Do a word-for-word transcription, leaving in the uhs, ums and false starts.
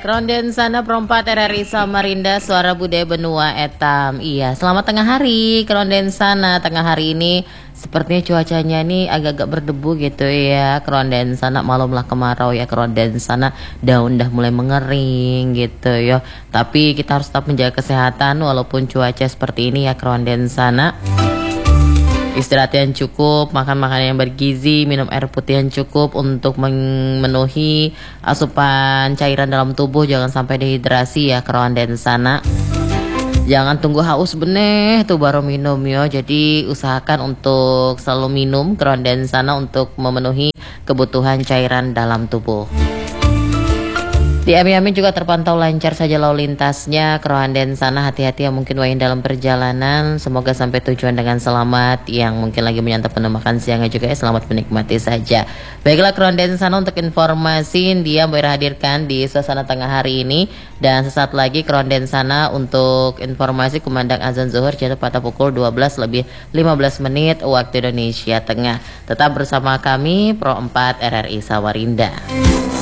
Kronden sana perempat R R I Samarinda Suara Budaya Benua Etam. Iya, selamat tengah hari Kronden sana. Tengah hari ini sepertinya cuacanya nih agak-agak berdebu gitu ya. Kronden sana malumlah kemarau ya. Kronden sana daun dah mulai mengering gitu ya. Tapi kita harus tetap menjaga kesehatan walaupun cuaca seperti ini ya Kronden sana. Istirahat yang cukup, makan makanan yang bergizi, minum air putih yang cukup untuk memenuhi asupan cairan dalam tubuh. Jangan sampai dehidrasi ya Kronden sana. Jangan tunggu haus beneh tuh baru minum ya. Jadi usahakan untuk selalu minum Kronden sana untuk memenuhi kebutuhan cairan dalam tubuh. Di Ami-Ami juga terpantau lancar saja lalu lintasnya. Kronden sana hati-hati yang mungkin wain dalam perjalanan. Semoga sampai tujuan dengan selamat. Yang mungkin lagi menyantap menu makan siangnya juga ya selamat menikmati saja. Baiklah Kronden sana untuk informasi dia mau hadirkan di suasana tengah hari ini. Dan sesaat lagi Kronden sana untuk informasi kumandang azan zuhur jatuh pada pukul dua belas lebih lima belas menit waktu Indonesia Tengah. Tetap bersama kami Pro empat R R I Samarinda.